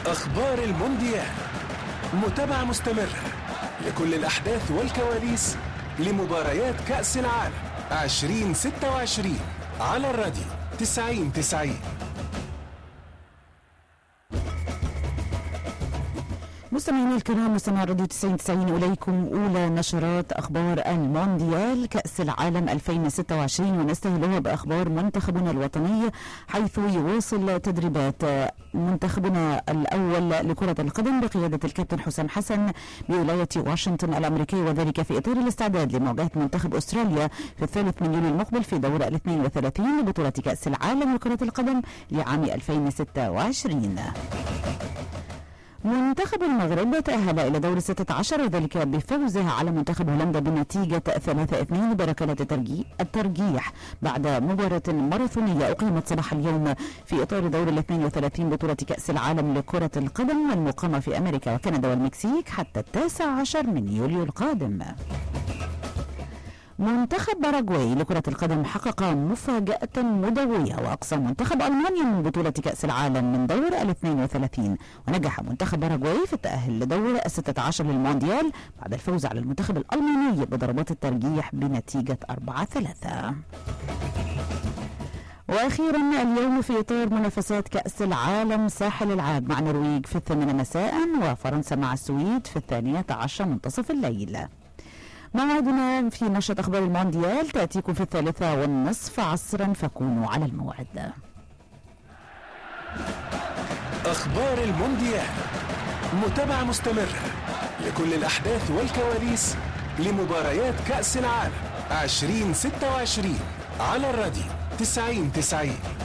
أخبار المونديال، متابعة مستمرة لكل الأحداث والكواليس لمباريات كأس العالم 2026 على الراديو 90-90. مستمعينا الكرام، مستمع راديو 90-90 إليكم أولى نشرات أخبار المونديال كأس العالم 2026، ونستهلها بأخبار منتخبنا الوطني حيث يواصل تدريبات منتخبنا الأول لكرة القدم بقيادة الكابتن حسام حسن بولاية واشنطن الأمريكية، وذلك في إطار الاستعداد لمواجهة منتخب أستراليا في 3 يوليو المقبل في دور 32 لبطولة كأس العالم لكرة القدم لعام 2026. منتخب المغرب تأهل إلى دور 16 وذلك بفوزه على منتخب هولندا بنتيجة 3-2 بركلات الترجيح بعد مباراة ماراثونية أقيمت صباح اليوم في إطار دور 32 بطولة كأس العالم لكرة القدم المقامة في أمريكا وكندا والمكسيك حتى 19 من يوليو القادم. منتخب باراغواي لكرة القدم حقق مفاجأة مدوية وأقصى منتخب ألمانيا من بطولة كأس العالم من دور 32، ونجح منتخب باراغواي في التأهل لدور 16 للمونديال بعد الفوز على المنتخب الألماني بضربات الترجيح بنتيجة 4-3. وأخيرا اليوم في إطار منافسات كأس العالم ساحل العاج مع النرويج في 8 مساء وفرنسا مع السويد في 12 منتصف الليل. موعدنا في نشرة أخبار المونديال تأتيكم في 3:30 عصرا، فكونوا على الموعد. أخبار المونديال، متابعة مستمرة لكل الأحداث والكواليس لمباريات كأس العالم 2026 على الراديو 90-90.